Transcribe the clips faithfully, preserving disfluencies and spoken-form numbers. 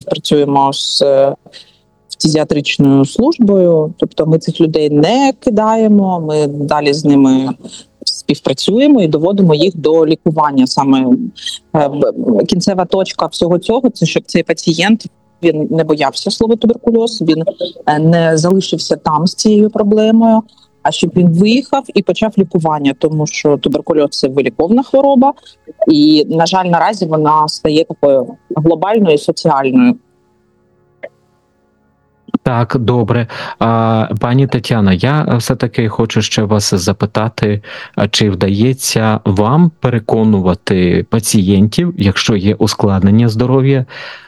співпрацюємо з фтизіатричною службою, тобто ми цих людей не кидаємо, ми далі з ними співпрацюємо і доводимо їх до лікування. Саме кінцева точка всього цього – це щоб цей пацієнт, він не боявся слова туберкульоз, він не залишився там з цією проблемою, а щоб він виїхав і почав лікування, тому що туберкульоз – це виліковна хвороба, і, на жаль, наразі вона стає такою глобальною і соціальною. Так, добре. А, пані Тетяна, я все-таки хочу ще вас запитати, чи вдається вам переконувати пацієнтів, якщо є ускладнення здоров'я,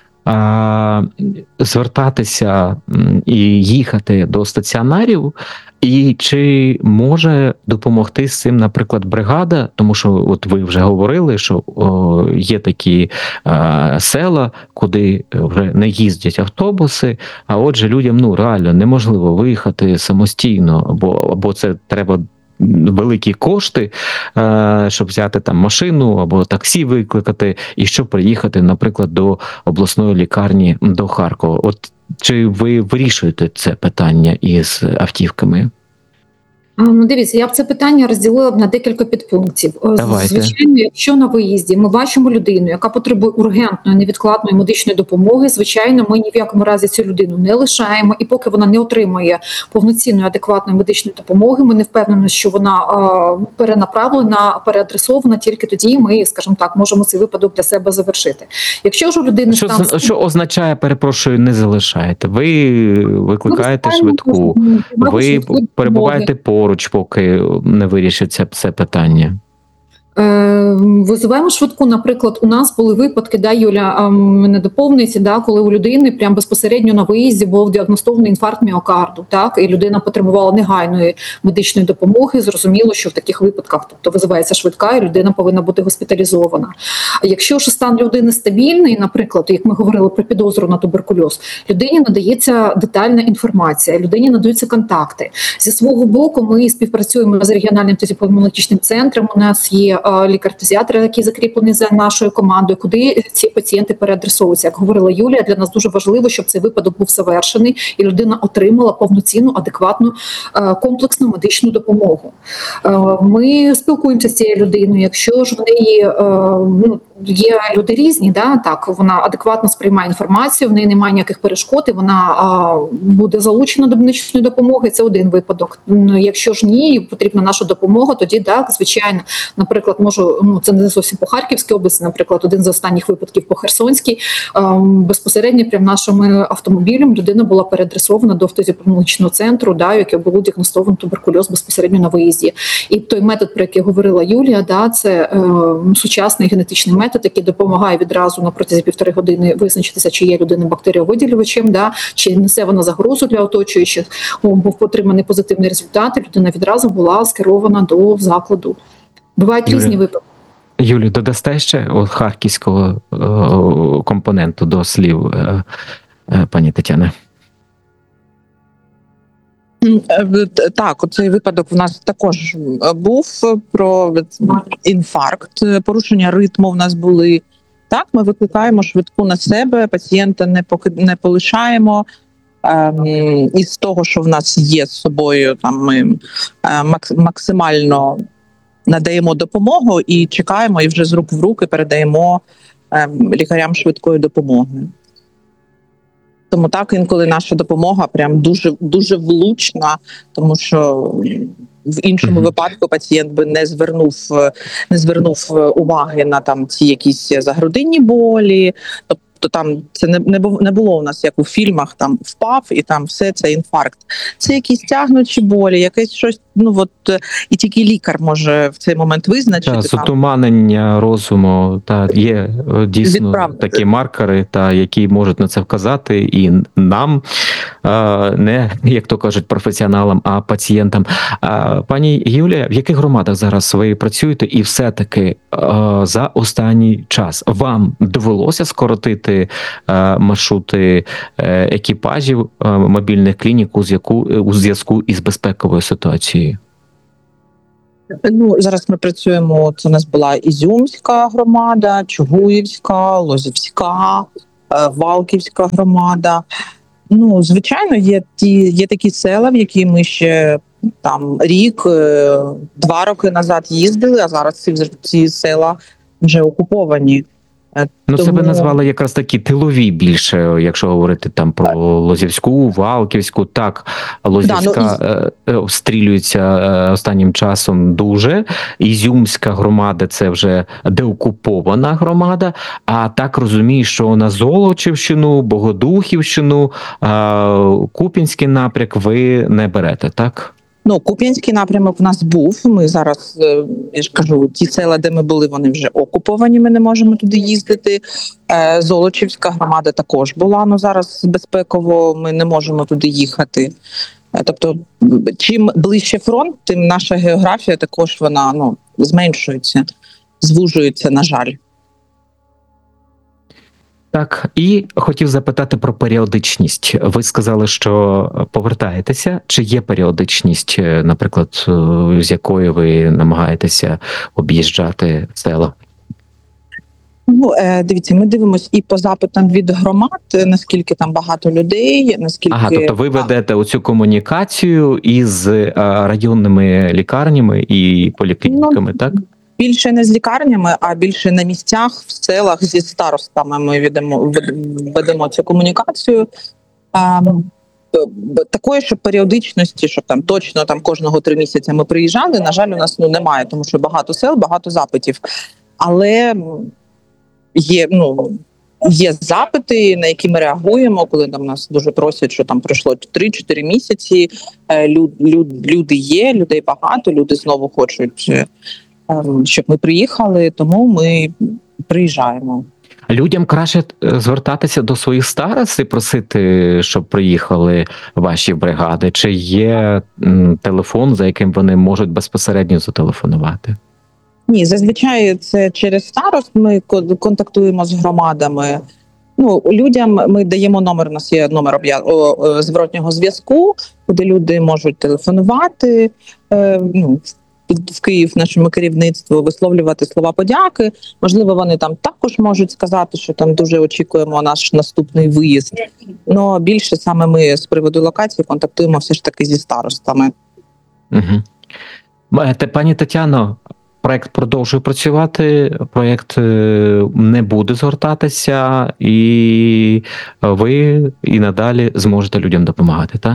а, звертатися і їхати до стаціонарів, і чи може допомогти з цим, наприклад, бригада? Тому що от ви вже говорили, що о, є такі е, села, куди вже не їздять автобуси, а отже людям ну реально неможливо виїхати самостійно, або, або це треба великі кошти, е, щоб взяти там машину або таксі викликати, і щоб приїхати, наприклад, до обласної лікарні до Харкова. От чи ви вирішуєте це питання із автівками? Ну, дивіться, я б це питання розділила б на декілька підпунктів. Давайте. Звичайно, якщо на виїзді ми бачимо людину, яка потребує ургентної, невідкладної медичної допомоги, звичайно, ми ні в якому разі цю людину не лишаємо, і поки вона не отримує повноцінної, адекватної медичної допомоги, ми не впевнені, що вона е, перенаправлена, переадресована, тільки тоді ми, скажімо так, можемо цей випадок для себе завершити. Якщо ж у людини Що, стан... що означає, перепрошую, не залишаєте? Ви викликаєте ну, швидку, ви перебуваєте по поруч, поки не вирішиться це питання? Визиваємо швидку. Наприклад, у нас були випадки, да, Юля мене доповнить, да, коли у людини прямо безпосередньо на виїзді був діагностований інфаркт міокарду, так, і людина потребувала негайної медичної допомоги. Зрозуміло, що в таких випадках, тобто визивається швидка, і людина повинна бути госпіталізована. А якщо ж стан людини стабільний, наприклад, як ми говорили про підозру на туберкульоз, людині надається детальна інформація, людині надаються контакти. Зі свого боку ми співпрацюємо з регіональним тезіопульмонологічним центром. У нас є лікар-фтизіатр, який закріплений за нашою командою, куди ці пацієнти переадресовуються. Як говорила Юлія, для нас дуже важливо, щоб цей випадок був завершений і людина отримала повноцінну, адекватну, комплексну медичну допомогу. Ми спілкуємося з цією людиною. Якщо ж в неї ну, є люди різні, да, так, вона адекватно сприймає інформацію, в неї немає ніяких перешкод, і вона буде залучена до медичної допомоги, це один випадок. Якщо ж ні, потрібна наша допомога, тоді так, звичайно, наприклад, можу, ну це не зовсім по Харківській області, наприклад, один з останніх випадків по Херсонській, безпосередньо прямо нашим автомобілем людина була переадресована до фтизіопульмонологічного центру, да, яке було діагностовано туберкульоз безпосередньо на виїзді. І той метод, про який говорила Юлія, да, це е, сучасний генетичний метод, який допомагає відразу на протязі півтори години визначитися, чи є людина бактеріовиділювачем, да, чи несе вона загрозу для оточуючих. Був отриманий позитивний результат, і людина відразу була скерована до закладу. Бувають Юлі, різні випадки. Юлі, додасте ще от харківського е, компоненту до слів е, е, пані Тетяни? Так, оцей випадок в нас також був про інфаркт, порушення ритму в нас були. Так, ми викликаємо швидку на себе, пацієнта не покид... не полишаємо. Ем, із того, що в нас є з собою, там ми е, максимально надаємо допомогу і чекаємо, і вже з рук в руки передаємо е, лікарям швидкої допомоги. Тому так інколи наша допомога прям дуже, дуже влучна, тому що в іншому mm-hmm. випадку пацієнт би не звернув, не звернув уваги на там ці якісь загрудинні болі. Тобто там це не, не, не було у нас, як у фільмах, там впав і там все, це інфаркт. Це якісь тягнучі болі, якесь щось, ну от, і тільки лікар може в цей момент визначити. Та, затуманення розуму, та є дійсно Відправ... такі маркери, та, які можуть на це вказати і нам, не, як то кажуть, професіоналам, а пацієнтам. Пані Юлія, в яких громадах зараз ви працюєте, і все-таки за останній час вам довелося скоротити маршрути екіпажів мобільних клінік у зв'язку, у зв'язку із безпековою ситуацією? Ну, зараз ми працюємо, це у нас була Ізюмська громада, Чугуївська, Лозівська, е, Валківська громада. Ну, звичайно, є ті, є такі села, в які ми ще там рік, е, два роки назад їздили, а зараз ці, вже- ці села вже окуповані. Е, Ну, тому- себе назвали якраз такі тилові більше, якщо говорити там про Лозівську, Валківську. Так, Лозівська Да, е, е, обстрілюється е, останнім часом дуже. Ізюмська громада – це вже деокупована громада. А так розумію, що на Золочівщину, Богодухівщину, е, Куп'янський напрямок ви не берете, так? Ну, Куп'янський напрямок в нас був. Ми зараз, е, я ж кажу, ті села, де ми були, вони вже окуповані. Ми не можемо туди їздити. Е, Золочівська громада також була. але зараз безпеково ми не можемо туди їхати. Е, Тобто, чим ближче фронт, тим наша географія також вона ну зменшується, звужується, на жаль. Так, і хотів запитати про періодичність. Ви сказали, що повертаєтеся. Чи є періодичність, е, наприклад, е, з якою ви намагаєтеся об'їжджати села? Ну, е, дивіться, ми дивимося і по запитам від громад, е, наскільки там багато людей, наскільки Ага, тобто ви ведете оцю комунікацію із е, районними лікарнями і поліклініками, так? більше не з лікарнями, а більше на місцях, в селах зі старостами ми ведемо, вед- ведемо цю комунікацію. А, б- б- такої, щоб періодичності, щоб там точно там кожного три місяці ми приїжджали, на жаль, у нас ну немає, тому що багато сел, багато запитів. Але м, є, ну, є запити, на які ми реагуємо, коли там нас дуже просять, що там пройшло три-чотири місяці. е, Люд, люд, люди є, людей багато, люди знову хочуть, е, ем, щоб ми приїхали, тому ми приїжджаємо. Людям краще е, звертатися до своїх старост і просити, щоб приїхали ваші бригади, чи є м, телефон, за яким вони можуть безпосередньо зателефонувати? Ні, зазвичай це через старост. Ми ко- контактуємо з громадами. Ну, людям ми даємо номер. У нас є номер об'я- о, о, зворотнього зв'язку, куди люди можуть телефонувати. Е, ну, в Київ нашому керівництву висловлювати слова подяки. Можливо, вони там також можуть сказати, що там дуже очікуємо наш наступний виїзд. Но більше саме ми з приводу локації контактуємо все ж таки зі старостами. Угу. Пані Тетяно, проект продовжує працювати, проект е, не буде згортатися, і ви і надалі зможете людям допомагати, так?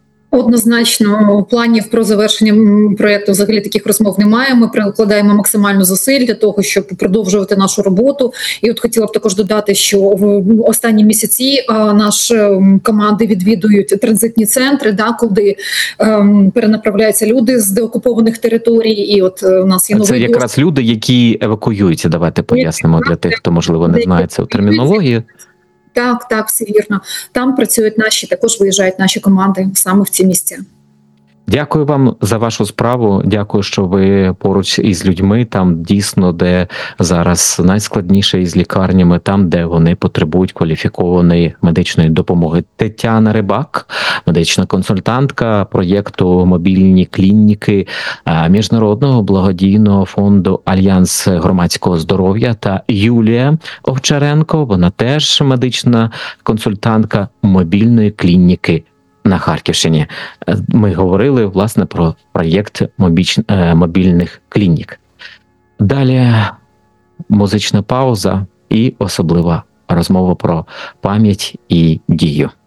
Однозначно, планів про завершення м, проєкту взагалі таких розмов немає. Ми прикладаємо максимально зусиль для того, щоб продовжувати нашу роботу. І от хотіла б також додати, що в останні місяці а, наші м, команди відвідують транзитні центри, да, куди ем, перенаправляються люди з деокупованих територій. І от е, у нас є новий Це якраз люди, які евакуюються. Давайте пояснимо для тих, хто, можливо, не знає цю термінологію. Так, так, все вірно. Там працюють наші, також виїжджають наші команди саме в ці місця. Дякую вам за вашу справу. Дякую, що ви поруч із людьми, там дійсно, де зараз найскладніше із лікарнями, там, де вони потребують кваліфікованої медичної допомоги. Тетяна Рибак, медична консультантка проєкту «Мобільні клініки» Міжнародного благодійного фонду «Альянс громадського здоров'я» та Юлія Овчаренко, вона теж медична консультантка мобільної клініки на Харківщині. Ми говорили, власне, про проєкт мобіч... е, мобільних клінік. Далі музична пауза і особлива розмова про пам'ять і дію.